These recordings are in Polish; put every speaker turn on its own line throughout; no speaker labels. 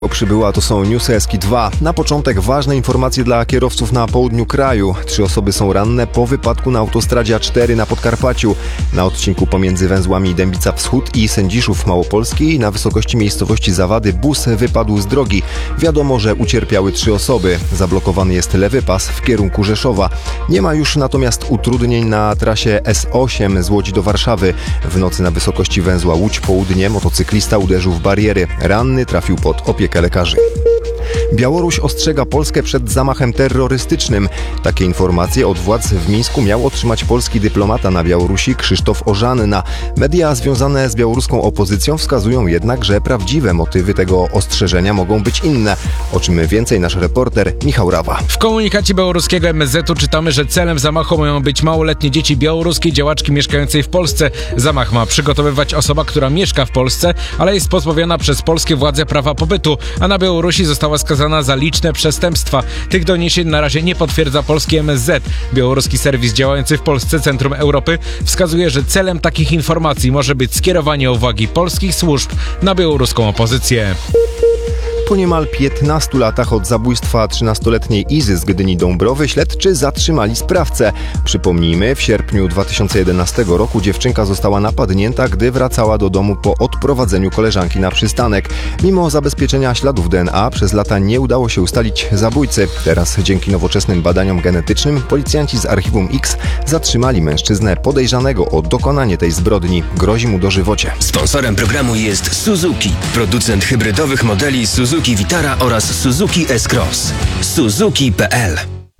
Przybyła, to są Newsy Eski 2. Na początek ważne informacje dla kierowców na południu kraju. 3 osoby są ranne po wypadku na autostradzie A4 na Podkarpaciu. Na odcinku pomiędzy węzłami Dębica Wschód i Sędziszów Małopolskiej na wysokości miejscowości Zawady bus wypadł z drogi. Wiadomo, że ucierpiały 3 osoby. Zablokowany jest lewy pas w kierunku Rzeszowa. Nie ma już natomiast utrudnień na trasie S8 z Łodzi do Warszawy. W nocy na wysokości węzła Łódź Południe motocyklista uderzył w bariery. Ranny trafił pod opiekę lekarzy. Białoruś ostrzega Polskę przed zamachem terrorystycznym. Takie informacje od władz w Mińsku miał otrzymać polski dyplomata na Białorusi Krzysztof Ożanna. Media związane z białoruską opozycją wskazują jednak, że prawdziwe motywy tego ostrzeżenia mogą być inne. O czym więcej nasz reporter Michał Rawa.
W komunikacie białoruskiego MSZ-u czytamy, że celem zamachu mają być małoletnie dzieci białoruskiej działaczki mieszkającej w Polsce. Zamach ma przygotowywać osoba, która mieszka w Polsce, ale jest pozbawiona przez polskie władze prawa pobytu, a na Białorusi została skazana za liczne przestępstwa. Tych doniesień na razie nie potwierdza polski MSZ. Białoruski serwis działający w Polsce Centrum Europy wskazuje, że celem takich informacji może być skierowanie uwagi polskich służb na białoruską opozycję.
Po niemal 15 latach od zabójstwa 13-letniej Izy z Gdyni-Dąbrowy śledczy zatrzymali sprawcę. Przypomnijmy, w sierpniu 2011 roku dziewczynka została napadnięta, gdy wracała do domu po odprowadzeniu koleżanki na przystanek. Mimo zabezpieczenia śladów DNA przez lata nie udało się ustalić zabójcy. Teraz dzięki nowoczesnym badaniom genetycznym policjanci z Archiwum X zatrzymali mężczyznę podejrzanego o dokonanie tej zbrodni. Grozi mu dożywocie.
Sponsorem programu jest Suzuki, producent hybrydowych modeli Suzuki Vitara oraz Suzuki S-Cross. Suzuki.pl.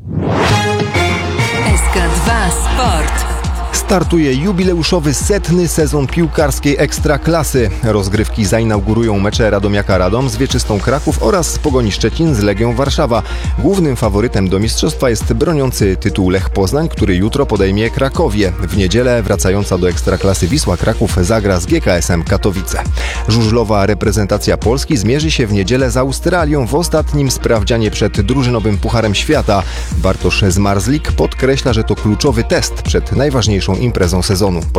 SK2 Sport.
Startuje jubileuszowy 100. sezon piłkarskiej Ekstraklasy. Rozgrywki zainaugurują mecze Radomiaka Radom z Wieczystą Kraków oraz Pogoni Szczecin z Legią Warszawa. Głównym faworytem do mistrzostwa jest broniący tytuł Lech Poznań, który jutro podejmie Krakowie. W niedzielę wracająca do Ekstraklasy Wisła Kraków zagra z GKS-em Katowice. Żużlowa reprezentacja Polski zmierzy się w niedzielę z Australią w ostatnim sprawdzianie przed drużynowym Pucharem Świata. Bartosz Zmarzlik podkreśla, że to kluczowy test przed najważniejszą imprezą sezonu.